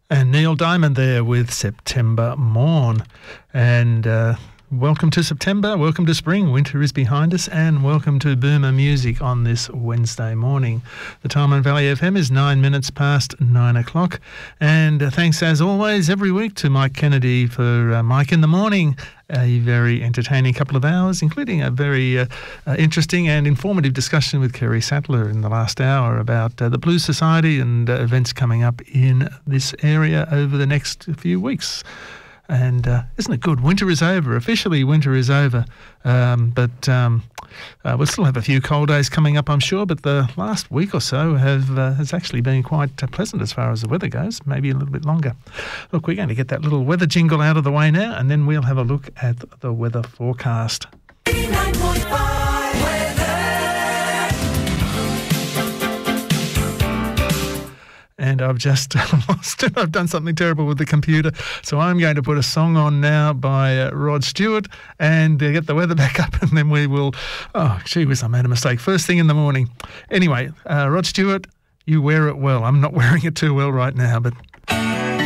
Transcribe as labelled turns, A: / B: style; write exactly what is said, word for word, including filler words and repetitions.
A: And Neil Diamond there with September Morn. And uh, welcome to September, welcome to spring, winter is behind us, and welcome to Boomer Music on this Wednesday morning. The time on Valley F M is nine minutes past nine o'clock. And uh, thanks as always every week to Mike Kennedy for uh, Mike in the Morning. A very entertaining couple of hours, including a very uh, uh, interesting and informative discussion with Kerry Sattler in the last hour about uh, the Blues Society and uh, events coming up in this area over the next few weeks. And uh, isn't it good? Winter is over. Officially, winter is over. Um, but um, uh, we'll still have a few cold days coming up, I'm sure. But the last week or so have uh, has actually been quite uh, pleasant as far as the weather goes, maybe a little bit longer. Look, we're going to get that little weather jingle out of the way now, and then we'll have a look at the weather forecast.
B: eighty-nine point five weather.
A: And I've just lost it. I've done something terrible with the computer. So I'm going to put a song on now by uh, Rod Stewart and uh, get the weather back up, and then we will... Oh, gee whiz, I made a mistake. First thing in the morning. Anyway, uh, Rod Stewart, you wear it well. I'm not wearing it too well right now, but